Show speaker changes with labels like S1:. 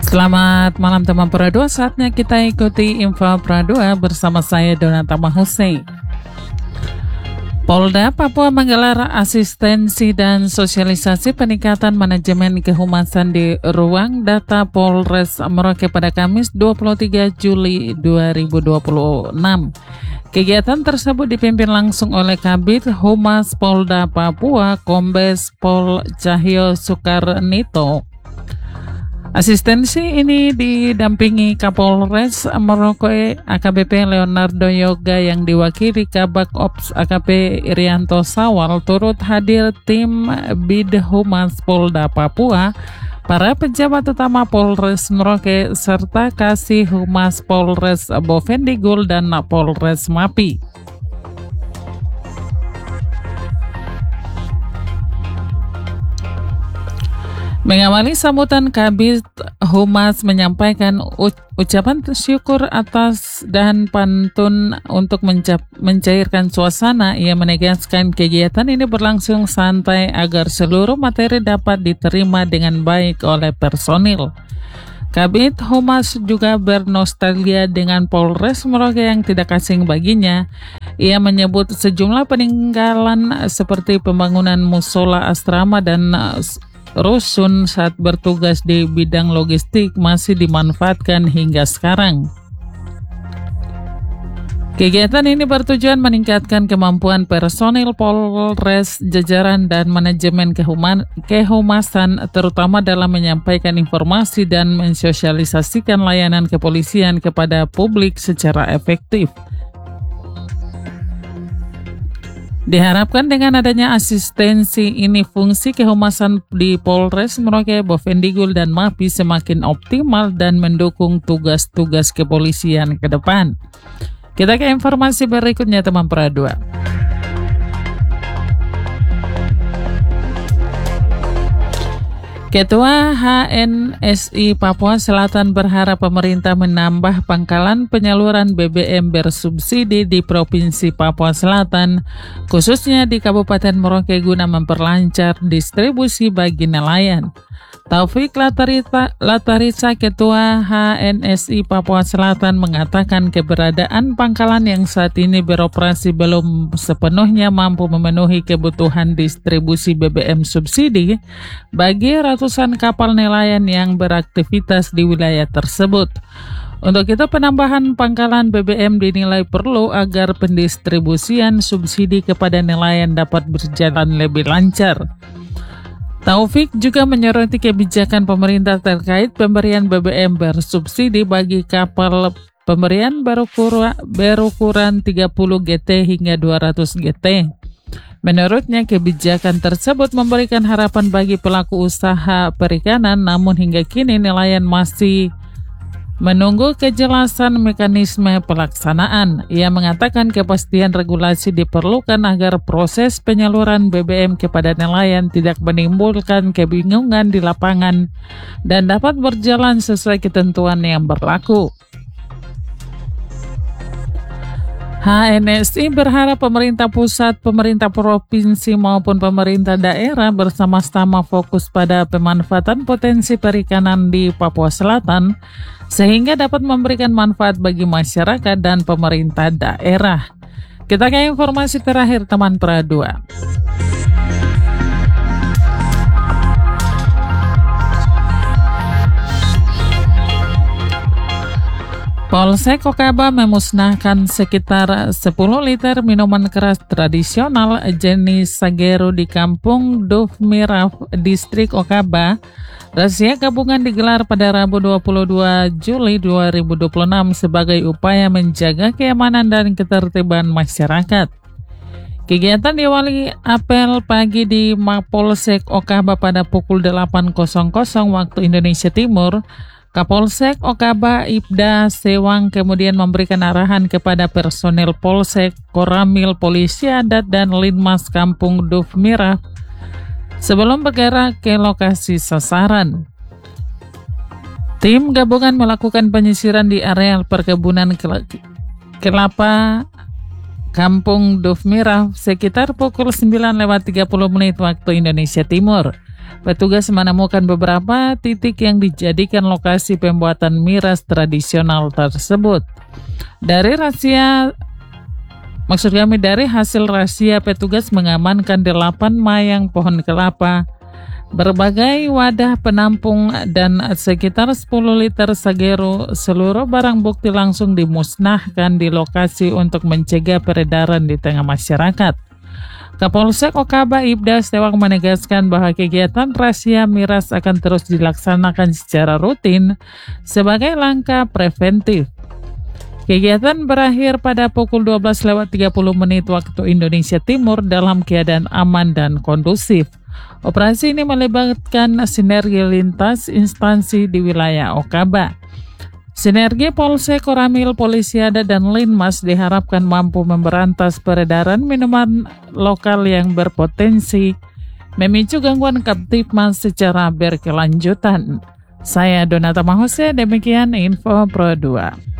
S1: Selamat malam teman Pro 2, saatnya kita ikuti info Pro 2 bersama saya Donata Mahusei. Polda Papua menggelar asistensi dan sosialisasi peningkatan manajemen kehumasan di ruang data Polres Merauke pada Kamis 23 Juli 2026. Kegiatan tersebut dipimpin langsung oleh Kabid Humas Polda Papua, Kombes Pol Cahyo Soekarnito. Asistensi ini didampingi Kapolres Merauke AKBP Leonardo Yoga yang diwakili Kabak Ops AKP Irianto Sawal. Turut hadir tim Bid Humas Polda Papua, para pejabat utama Polres Merauke, serta Kasih Humas Polres Bovendigul dan Polres Mapi. Mengawali sambutan, Kabid Humas menyampaikan ucapan syukur atas dan pantun untuk mencairkan suasana. Ia menegaskan kegiatan ini berlangsung santai agar seluruh materi dapat diterima dengan baik oleh personil. Kabid Humas juga bernostalgia dengan Polres Merauke yang tidak asing baginya. Ia menyebut sejumlah peninggalan seperti pembangunan musola asrama dan rusun saat bertugas di bidang logistik masih dimanfaatkan hingga sekarang. Kegiatan ini bertujuan meningkatkan kemampuan personil Polres, jajaran dan manajemen kehumasan, terutama dalam menyampaikan informasi dan mensosialisasikan layanan kepolisian kepada publik secara efektif. Diharapkan dengan adanya asistensi ini, fungsi kehumasan di Polres Merauke, Bovendigul dan Mapi semakin optimal dan mendukung tugas-tugas kepolisian ke depan. Kita ke informasi berikutnya teman Pro 2. Ketua HNSI Papua Selatan berharap pemerintah menambah pangkalan penyaluran BBM bersubsidi di Provinsi Papua Selatan, khususnya di Kabupaten Merauke guna memperlancar distribusi bagi nelayan. Taufik Latarisa, Ketua HNSI Papua Selatan, mengatakan keberadaan pangkalan yang saat ini beroperasi belum sepenuhnya mampu memenuhi kebutuhan distribusi BBM subsidi bagi ratusan kapal nelayan yang beraktivitas di wilayah tersebut. Untuk itu, penambahan pangkalan BBM dinilai perlu agar pendistribusian subsidi kepada nelayan dapat berjalan lebih lancar. Taufik juga menyoroti kebijakan pemerintah terkait pemberian BBM bersubsidi bagi kapal pemberian berukuran 30 GT hingga 200 GT. Menurutnya, kebijakan tersebut memberikan harapan bagi pelaku usaha perikanan, namun hingga kini nelayan masih menunggu kejelasan mekanisme pelaksanaan. Ia mengatakan kepastian regulasi diperlukan agar proses penyaluran BBM kepada nelayan tidak menimbulkan kebingungan di lapangan dan dapat berjalan sesuai ketentuan yang berlaku. HNSI berharap pemerintah pusat, pemerintah provinsi maupun pemerintah daerah bersama-sama fokus pada pemanfaatan potensi perikanan di Papua Selatan sehingga dapat memberikan manfaat bagi masyarakat dan pemerintah daerah. Kita ke informasi terakhir teman Pro 2. Polsek Okaba memusnahkan sekitar 10 liter minuman keras tradisional jenis Sagero di Kampung Dufmiraf, Distrik Okaba. Razia gabungan digelar pada Rabu 22 Juli 2026 sebagai upaya menjaga keamanan dan ketertiban masyarakat. Kegiatan diawali apel pagi di Mapolsek Okaba pada pukul 8.00 waktu Indonesia Timur. Kapolsek Okaba Ibda Sewang kemudian memberikan arahan kepada personel Polsek, Koramil, Polisi Adat, dan Linmas Kampung Dufmiraf sebelum bergerak ke lokasi sasaran. Tim gabungan melakukan penyisiran di areal perkebunan kelapa Kampung Dufmiraf sekitar pukul 9.30 waktu Indonesia Timur. Petugas menemukan beberapa titik yang dijadikan lokasi pembuatan miras tradisional tersebut. Dari hasil razia, petugas mengamankan 8 mayang pohon kelapa, berbagai wadah penampung, dan sekitar 10 liter sagero. Seluruh barang bukti langsung dimusnahkan di lokasi untuk mencegah peredaran di tengah masyarakat. Kapolsek Okaba Ibda Stewang menegaskan bahwa kegiatan razia miras akan terus dilaksanakan secara rutin sebagai langkah preventif. Kegiatan berakhir pada pukul 12.30 waktu Indonesia Timur dalam keadaan aman dan kondusif. Operasi ini melibatkan sinergi lintas instansi di wilayah Okaba. Sinergi Polsek, Koramil, Polisiada, dan Linmas diharapkan mampu memberantas peredaran minuman lokal yang berpotensi memicu gangguan Kamtibmas secara berkelanjutan. Saya Donata Mahose, demikian info Pro 2.